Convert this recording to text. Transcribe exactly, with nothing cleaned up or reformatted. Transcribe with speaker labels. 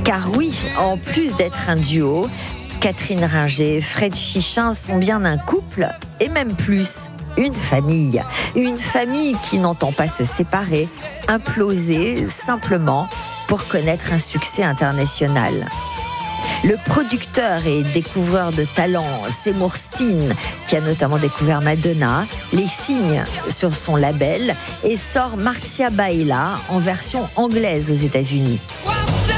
Speaker 1: Car oui, en plus d'être un duo, Catherine Ringer et Fred Chichin sont bien un couple, et même plus, une famille. Une famille qui n'entend pas se séparer, imploser simplement pour connaître un succès international. Le producteur et découvreur de talent Seymour Stein, qui a notamment découvert Madonna, les signe sur son label et sort Marcia Baila en version anglaise aux États-Unis.